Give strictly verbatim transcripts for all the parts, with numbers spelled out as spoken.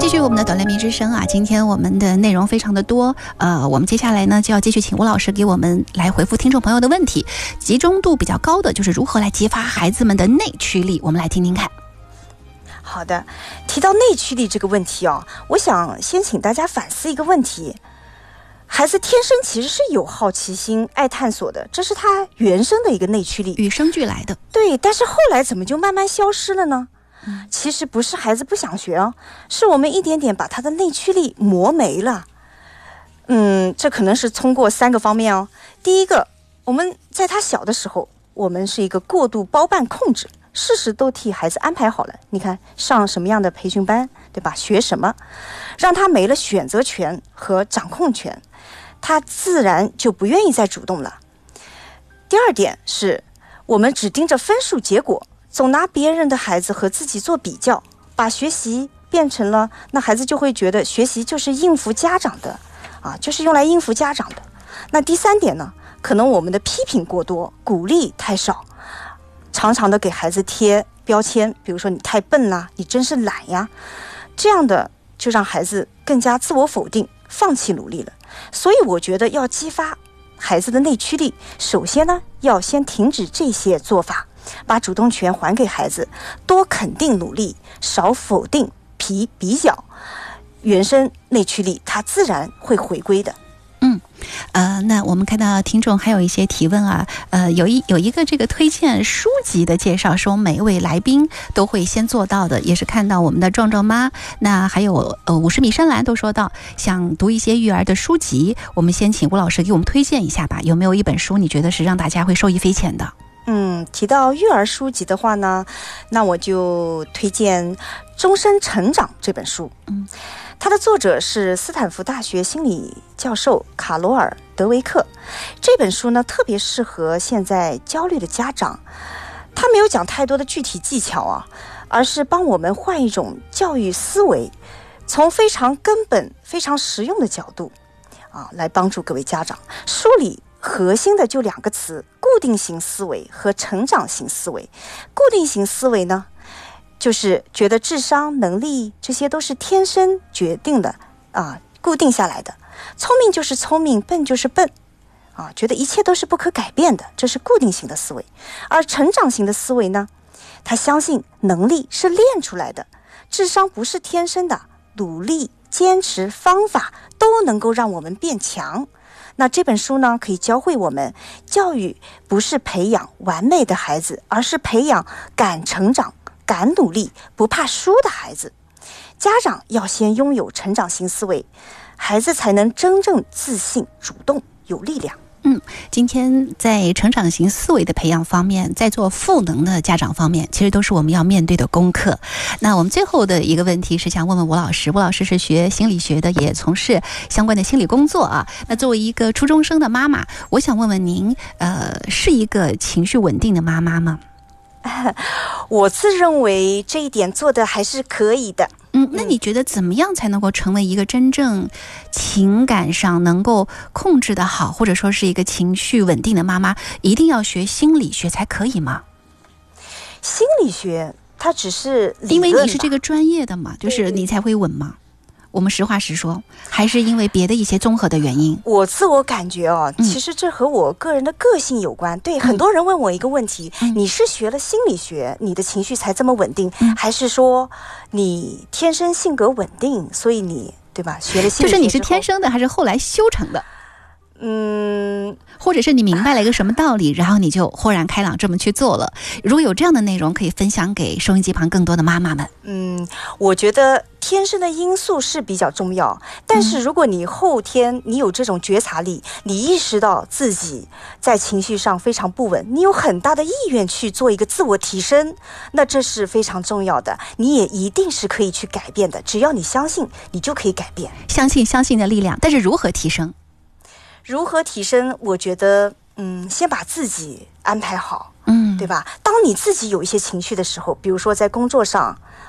继续我们的短链迷之声啊，今天我们的内容非常的多，呃，我们接下来呢就要继续请吴老师给我们来回复听众朋友的问题，集中度比较高的就是如何来激发孩子们的内驱力，我们来听听看。 好的，提到内驱力这个问题哦，我想先请大家反思一个问题：孩子天生其实是有好奇心、爱探索的，这是他原生的一个内驱力， 与生俱来的。 对，但是后来怎么就慢慢消失了呢？嗯、其实不是孩子不想学哦，是我们一点点把他的内驱力磨没了。嗯，这可能是通过三个方面哦。第一个，我们在他小的时候，我们是一个过度包办控制，事事都替孩子安排好了。你看上什么样的培训班，对吧？学什么，让他没了选择权和掌控权，他自然就不愿意再主动了。第二点是，我们只盯着分数结果，总拿别人的孩子和自己做比较，把学习变成了，那孩子就会觉得学习就是应付家长的啊，就是用来应付家长的。那第三点呢，可能我们的批评过多，鼓励太少，常常的给孩子贴标签，比如说你太笨啦，你真是懒呀，这样的就让孩子更加自我否定，放弃努力了。所以我觉得要激发孩子的内驱力，首先呢，要先停止这些做法，把主动权还给孩子，多肯定努力，少否定比比较，原生内驱力它自然会回归的。 嗯，呃，那我们看到听众还有一些提问啊，呃，有一有一个这个推荐书籍的介绍，说每一位来宾都会先做到的，也是看到我们的壮壮妈，那还有呃五十米深蓝都说到想读一些育儿的书籍，我们先请吴老师给我们推荐一下吧，有没有一本书你觉得是让大家会受益匪浅的？ 嗯，提到育儿书籍的话呢，那我就推荐《终身成长》这本书。嗯，它的作者是斯坦福大学心理教授卡罗尔·德维克。这本书呢，特别适合现在焦虑的家长。他没有讲太多的具体技巧啊，而是帮我们换一种教育思维，从非常根本、非常实用的角度啊，来帮助各位家长。书里核心的就两个词：固定型思维和成长型思维。固定型思维呢，就是觉得智商、能力这些都是天生决定的啊，固定下来的。聪明就是聪明，笨就是笨啊，觉得一切都是不可改变的，这是固定型的思维。而成长型的思维呢，他相信能力是练出来的，智商不是天生的，努力、坚持、方法都能够让我们变强。那这本书呢，可以教会我们，教育不是培养完美的孩子，而是培养敢成长、敢努力、不怕输的孩子。家长要先拥有成长型思维，孩子才能真正自信、主动、有力量。 嗯，今天在成长型思维的培养方面，在做赋能的家长方面，其实都是我们要面对的功课。那我们最后的一个问题是想问问吴老师，吴老师是学心理学的，也从事相关的心理工作啊。那作为一个初中生的妈妈，我想问问您，呃，是一个情绪稳定的妈妈吗？ 我自认为这一点做的还是可以的。 嗯，那你觉得怎么样才能够成为一个真正情感上能够控制得好，或者说是一个情绪稳定的妈妈？一定要学心理学才可以吗？ 心理学它只是理论吧， 因为你是这个专业的嘛，就是你才会稳嘛。我们实话实说，还是因为别的一些综合的原因？ 我自我感觉哦，其实这和我个人的个性有关。嗯、对，很多人问我一个问题、嗯：你是学了心理学，你的情绪才这么稳定，嗯、还是说你天生性格稳定，所以你对吧？学了心理学就是你是天生的，还是后来修成的？ 嗯， 或者是你明白了一个什么道理，然后你就豁然开朗这么去做了。如果有这样的内容，可以分享给收音机旁更多的妈妈们。 嗯，我觉得天生的因素是比较重要，但是如果你后天你有这种觉察力，你意识到自己在情绪上非常不稳，你有很大的意愿去做一个自我提升，那这是非常重要的，你也一定是可以去改变的。只要你相信，你就可以改变。 相信相信的力量，但是如何提升？ 如何提升？我觉得，嗯，先把自己安排好， 嗯， 对吧？当你自己有一些情绪的时候，比如说在工作上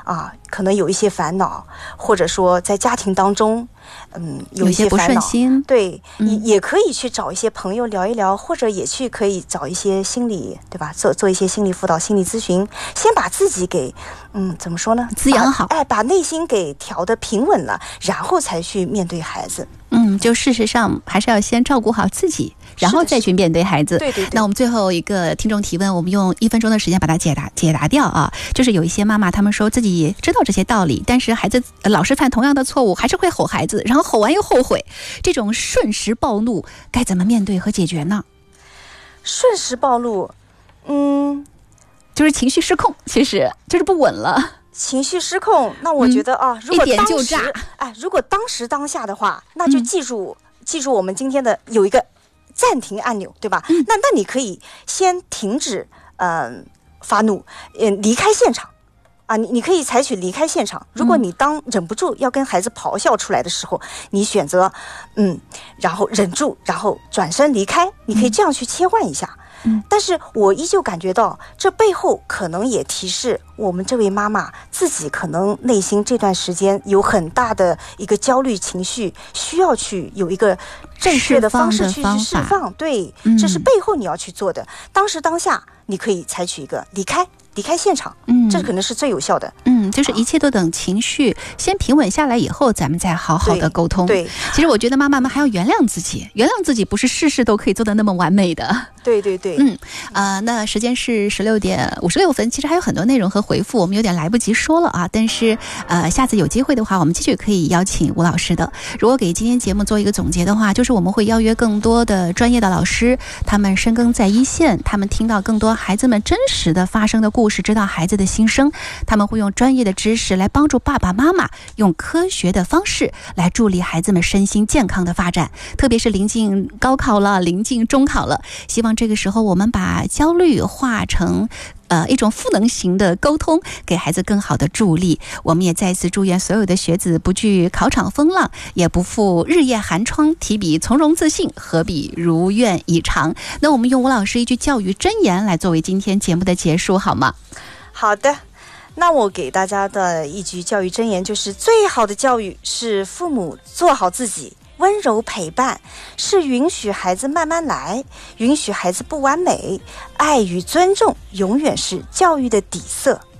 啊，可能有一些烦恼，或者说在家庭当中，嗯，有一些不顺心， 对， 嗯、 也也可以去找一些朋友聊一聊，或者也去可以找一些心理，对吧？做做一些心理辅导、心理咨询，先把自己给，嗯，怎么说呢？ 滋养好， 哎，把内心给调得平稳了，然后才去面对孩子。 嗯，就事实上还是要先照顾好自己，然后再去面对孩子。 对对对。 那我们最后一个听众提问，我们用一分钟的时间把它解答解答掉啊。就是有一些妈妈，她们说自己知道这些道理，但是孩子老是犯同样的错误，还是会吼孩子，然后吼完又后悔。这种瞬时暴怒该怎么面对和解决呢？ 瞬时暴怒，嗯， 就是情绪失控，其实就是不稳了。 情绪失控，那我觉得、嗯、啊，如果当时一点就炸， 哎，如果当时当下的话，那就记住、嗯、记住我们今天的有一个暂停按钮，对吧？嗯、那那你可以先停止，嗯、呃，发怒，嗯、呃，离开现场，啊，你你可以采取离开现场。如果你当忍不住要跟孩子咆哮出来的时候，嗯、你选择，嗯，然后忍住，然后转身离开，你可以这样去切换一下。嗯，但是我依旧感觉到，这背后可能也提示我们这位妈妈自己可能内心这段时间有很大的一个焦虑情绪，需要去有一个正确的方式去去释放。对，嗯、这是背后你要去做的。当时当下，你可以采取一个离开。离开现场，嗯，这可能是最有效的。 嗯，就是一切都等情绪先平稳下来以后，咱们再好好的沟通。 对，对其实我觉得妈妈们还要原谅自己，原谅自己不是事事都可以做得那么完美的。 对对对， 嗯，啊、呃，那时间是十六点五十六分，其实还有很多内容和回复，我们有点来不及说了啊。但是，呃，下次有机会的话，我们继续可以邀请吴老师的。如果给今天节目做一个总结的话，就是我们会邀约更多的专业的老师，他们深耕在一线，他们听到更多孩子们真实的发生的故事，知道孩子的心声，他们会用专业的知识来帮助爸爸妈妈，用科学的方式来助力孩子们身心健康的发展。特别是临近高考了，临近中考了，希望这个时候我们把焦虑化成呃一种赋能型的沟通，给孩子更好的助力。我们也再次祝愿所有的学子不惧考场风浪，也不负日夜寒窗，提笔从容自信，何必如愿以偿。那我们用吴老师一句教育箴言来作为今天节目的结束好吗？ 好的，那我给大家的一句教育箴言就是：最好的教育是父母做好自己，温柔陪伴，是允许孩子慢慢来，允许孩子不完美，爱与尊重永远是教育的底色。